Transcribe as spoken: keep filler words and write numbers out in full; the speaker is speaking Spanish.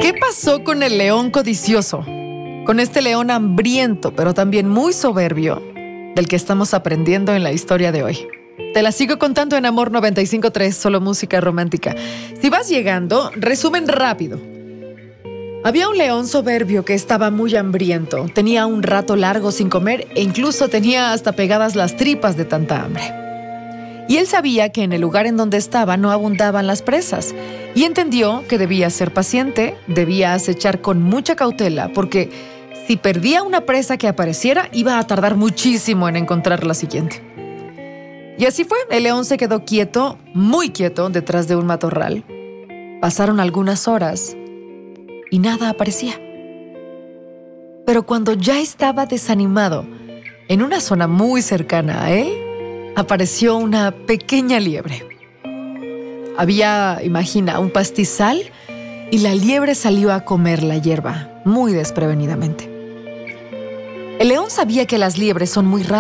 ¿Qué pasó con el león codicioso? Con este león hambriento, pero también muy soberbio, del que estamos aprendiendo en la historia de hoy. Te la sigo contando en Amor noventa y cinco punto tres, solo música romántica. Si vas llegando, resumen rápido. Había un león soberbio que estaba muy hambriento. Tenía un rato largo sin comer e incluso tenía hasta pegadas las tripas de tanta hambre. Y él sabía que en el lugar en donde estaba no abundaban las presas y entendió que debía ser paciente, debía acechar con mucha cautela porque si perdía una presa que apareciera iba a tardar muchísimo en encontrar la siguiente. Y así fue, el león se quedó quieto, muy quieto, detrás de un matorral. Pasaron algunas horas y nada aparecía. Pero cuando ya estaba desanimado, en una zona muy cercana a él, apareció una pequeña liebre. Había, imagina, un pastizal y la liebre salió a comer la hierba, muy desprevenidamente. El león sabía que las liebres son muy rápidas.